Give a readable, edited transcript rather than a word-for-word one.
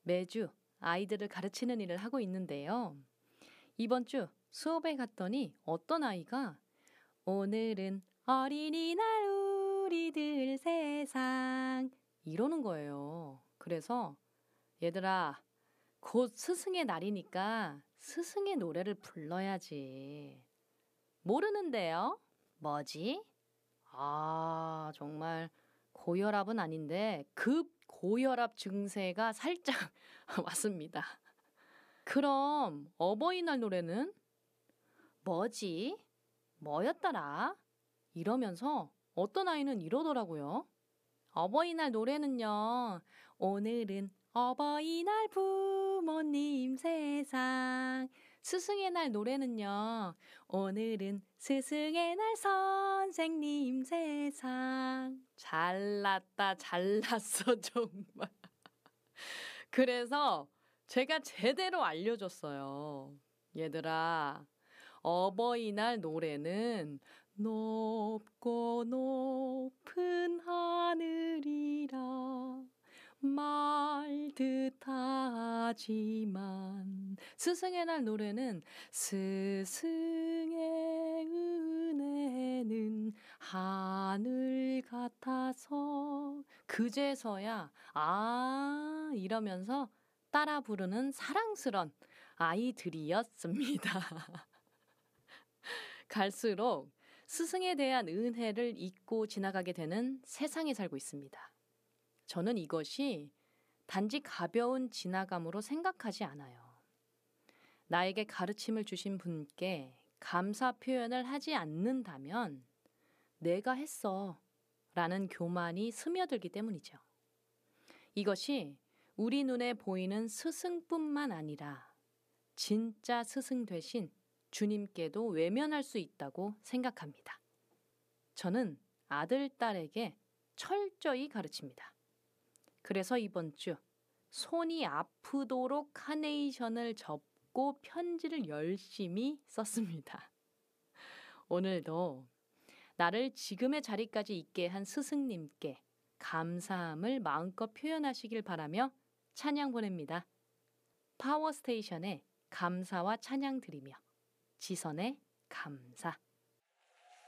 매주 아이들을 가르치는 일을 하고 있는데요. 이번 주 수업에 갔더니 어떤 아이가 오늘은 어린이날 우리들 세상 이러는 거예요. 그래서 얘들아, 곧 스승의 날이니까 스승의 노래를 불러야지. 모르는데요? 뭐지? 아, 정말 고혈압은 아닌데 급고혈압 증세가 살짝 왔습니다. 그럼 어버이날 노래는 뭐지? 뭐였더라? 이러면서 어떤 아이는 이러더라고요. 어버이날 노래는요. 오늘은 어버이날 부모님 세상. 스승의 날 노래는요. 오늘은 스승의 날 선생님 세상. 잘났다 잘났어 정말. 그래서 제가 제대로 알려줬어요. 얘들아, 어버이날 노래는 높고 높은 하늘이라 말 듯하지만 스승의 날 노래는 스승의 은혜는 하늘 같아서 그제서야 아 이러면서 따라 부르는 사랑스런 아이들이었습니다. 갈수록 스승에 대한 은혜를 잊고 지나가게 되는 세상에 살고 있습니다. 저는 이것이 단지 가벼운 지나감으로 생각하지 않아요. 나에게 가르침을 주신 분께 감사 표현을 하지 않는다면 내가 했어 라는 교만이 스며들기 때문이죠. 이것이 우리 눈에 보이는 스승뿐만 아니라 진짜 스승 되신 주님께도 외면할 수 있다고 생각합니다. 저는 아들, 딸에게 철저히 가르칩니다. 그래서 이번 주 손이 아프도록 카네이션을 접고 편지를 열심히 썼습니다. 오늘도 나를 지금의 자리까지 있게 한 스승님께 감사함을 마음껏 표현하시길 바라며 찬양 보냅니다. 파워스테이션의 감사와 찬양 드리며 지선의 감사.